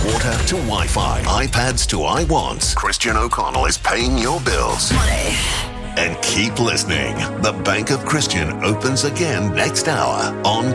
water to Wi-Fi, iPads to iWants. Christian O'Connell is paying your bills. Money. And keep listening. The Bank of Christian opens again next hour on